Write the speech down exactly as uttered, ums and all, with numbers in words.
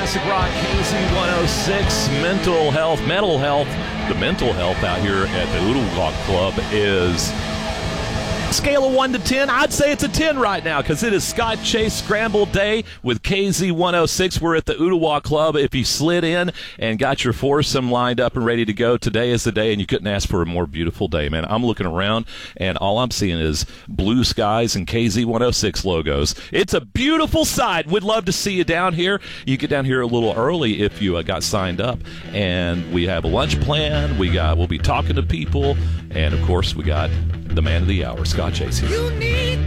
Classic Rock, K Z one oh six, mental health, mental health. The mental health out here at the Ooltewah Club is scale of one to ten. I'd say it's a ten right now because it is Scott Chase Scramble Day with K Z one oh six. We're at the Ooltewah Club. If you slid in and got your foursome lined up and ready to go, today is the day, and you couldn't ask for a more beautiful day, man. I'm looking around, and all I'm seeing is blue skies and K Z one oh six logos. It's a beautiful sight. We'd love to see you down here. You get down here a little early if you uh, got signed up, and we have a lunch plan. We got, we'll be talking to people, and, of course, we got the man of the hour, Scott Chase here. You need